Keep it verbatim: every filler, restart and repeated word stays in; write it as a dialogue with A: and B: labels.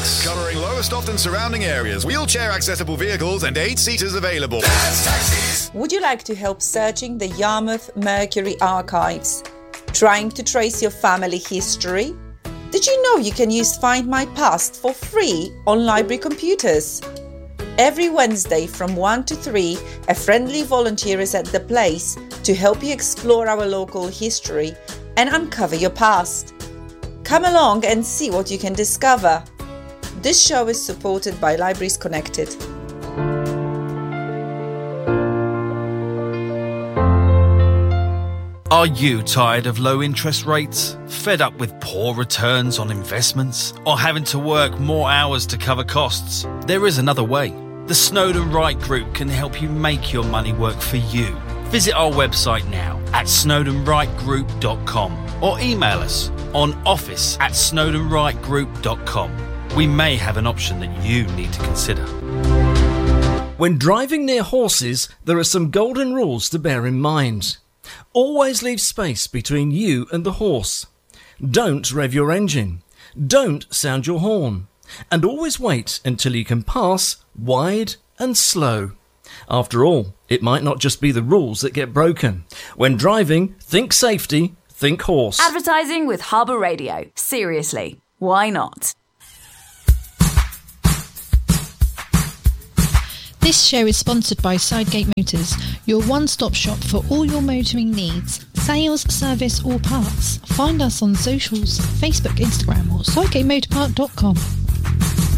A: Tax. Covering Lowestoft and surrounding areas. Wheelchair accessible vehicles and eight seaters available. Dad's Taxis.
B: Would you like to help searching the Yarmouth Mercury archives? Trying to trace your family history? Did you know you can use Find My Past for free on library computers? Every Wednesday from one to three, a friendly volunteer is at the place to help you explore our local history and uncover your past. Come along and see what you can discover. This show is supported by Libraries Connected.
C: Are you tired of low interest rates? Fed up with poor returns on investments? Or having to work more hours to cover costs? There is another way. The Snowdon Wright Group can help you make your money work for you. Visit our website now at snowdon wright group dot com or email us on office at snowdon wright group dot com. We may have an option that you need to consider.
D: When driving near horses, there are some golden rules to bear in mind. Always leave space between you and the horse. Don't rev your engine. Don't sound your horn. And always wait until you can pass wide and slow. After all, it might not just be the rules that get broken. When driving, think safety, think horse.
E: Advertising with Harbour Radio. Seriously, why not?
F: This show is sponsored by Sidegate Motors, your one-stop shop for all your motoring needs, sales, service or parts. Find us on socials, Facebook, Instagram or sidegate motor park dot com.